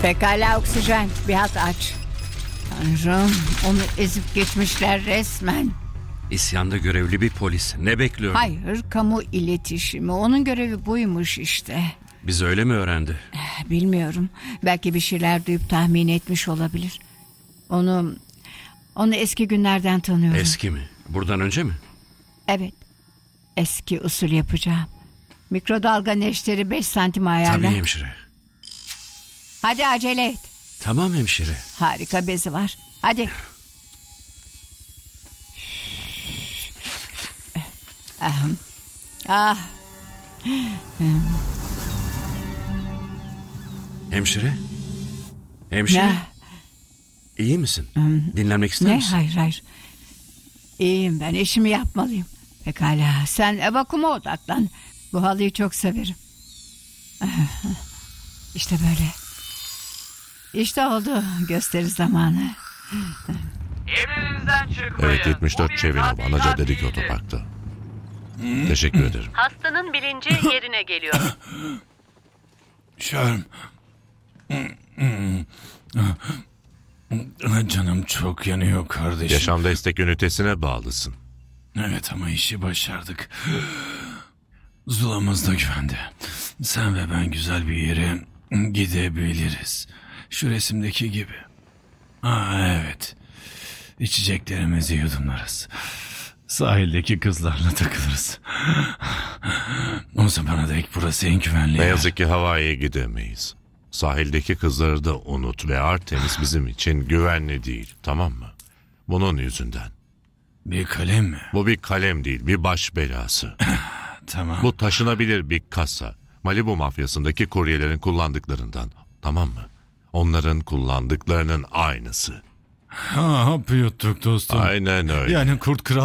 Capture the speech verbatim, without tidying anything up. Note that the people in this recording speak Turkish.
Pekala oksijen. Bir hat aç. Tanrım, onu ezip geçmişler resmen. İsyanda görevli bir polis. Ne bekliyor? Hayır, kamu iletişimi. Onun görevi buymuş işte. Biz öyle mi öğrendi? Bilmiyorum. Belki bir şeyler duyup tahmin etmiş olabilir. Onu onu eski günlerden tanıyorum. Eski mi? Buradan önce mi? Evet. Eski usul yapacağım. Mikrodalga neşteri beş santim ayarla. Tabii hemşire. Hadi acele et. Tamam hemşire. Harika bezi var. Hadi. Ahem. Ah. Hemşire? Hemşire? Ne? İyi misin? Dinlenmek ister Ne? misin? Hayır hayır. İyiyim ben. İşimi yapmalıyım. Pekala. Sen vakuma odaklan. Bu halıyı çok severim. İşte böyle. İşte oldu. Gösteri zamanı. Evlerinizden çıkmayın. Evet, yetmiş dört Bu bir Çevinov, ana tatbikat caddedeki değildir. otoparkta. Teşekkür ederim. Hastanın bilinci yerine geliyor. Şarm. Canım çok yanıyor kardeşim. Yaşam destek ünitesine bağlısın. Evet ama işi başardık. Zulamız da güvende. Sen ve ben güzel bir yere gidebiliriz. Şu resimdeki gibi. Aa evet. İçeceklerimizi yudumlarız. Sahildeki kızlarla takılırız. O zamana dek burası en güvenli Ne yer. yazık ki Hawaii'ye gidemeyiz. Sahildeki kızları da unut ve Artemis bizim için güvenli değil, tamam mı? Bunun yüzünden. Bir kalem mi? Bu bir kalem değil, bir baş belası. Tamam. Bu taşınabilir bir kasa. Malibu mafyasındaki kuryelerin kullandıklarından, tamam mı? Onların kullandıklarının aynısı. Ha, hap yuttuk dostum. Aynen öyle. Yani Kurt Kral